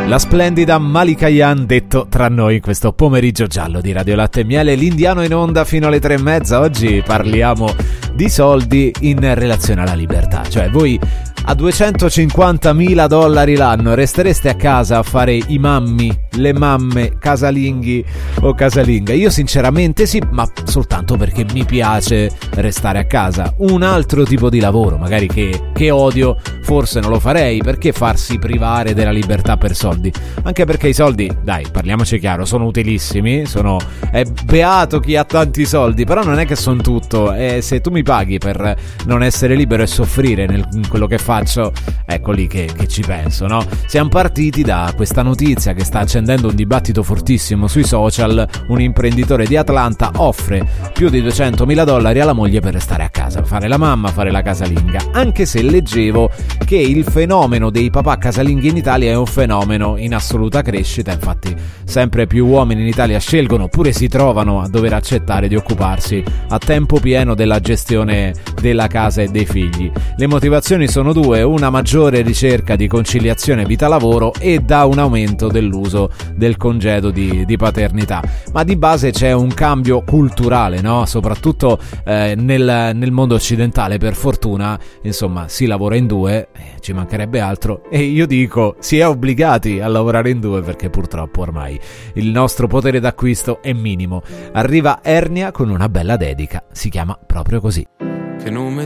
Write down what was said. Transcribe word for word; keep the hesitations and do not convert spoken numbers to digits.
La splendida Malika Yan, detto tra noi in questo pomeriggio giallo di Radio Latte e Miele, l'Indiano in onda fino alle tre e mezza. Oggi parliamo di soldi in relazione alla libertà, cioè voi a duecentocinquantamila dollari l'anno restereste a casa a fare i mammi, le mamme, casalinghi o casalinghe? Io sinceramente sì, ma soltanto perché mi piace restare a casa. Un altro tipo di lavoro, magari che, che odio, forse non lo farei. Perché farsi privare della libertà per soldi? Anche perché i soldi, dai, parliamoci chiaro, sono utilissimi, sono è beato chi ha tanti soldi, però non è che sono tutto. E se tu mi paghi per non essere libero e soffrire nel, in quello che faccio, ecco lì che, che ci penso, no? Siamo partiti da questa notizia che sta accendendo un dibattito fortissimo sui social. Un imprenditore di Atlanta offre più di duecentomila dollari alla moglie per restare a casa, fare la mamma, fare la casalinga, anche se leggevo che il fenomeno dei papà casalinghi in Italia è un fenomeno in assoluta crescita. Infatti sempre più uomini in Italia scelgono oppure si trovano a dover accettare di occuparsi a tempo pieno della gestione della casa e dei figli. Le motivazioni sono due: una maggiore ricerca di conciliazione vita-lavoro e da un aumento dell'uso del congedo di, di paternità. Ma di base c'è un cambio culturale, no? Soprattutto eh, nel, nel mondo occidentale, per fortuna, insomma, si lavora in due, eh, ci mancherebbe altro, e io dico si è obbligati a lavorare in due perché purtroppo ormai il nostro potere d'acquisto è minimo. Arriva Ernia con una bella dedica, si chiama proprio così. Che nome